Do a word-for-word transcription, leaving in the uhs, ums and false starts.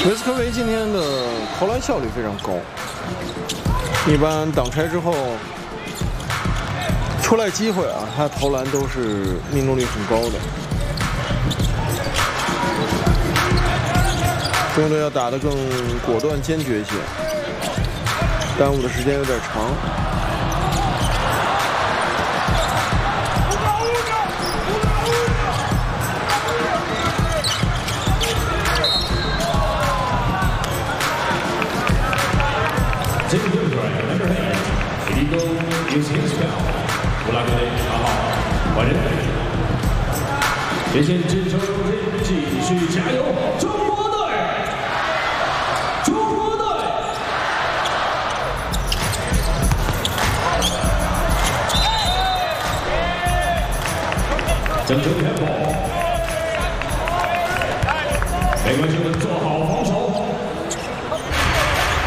维斯科维今天的投篮效率非常高，一般挡拆之后出来机会啊，他投篮都是命中率很高的。中国队要打得更果断坚决一些，耽误的时间有点长。 谢谢支持，继续加油，中国队！中国队！争球tempo，没关系，我们做好防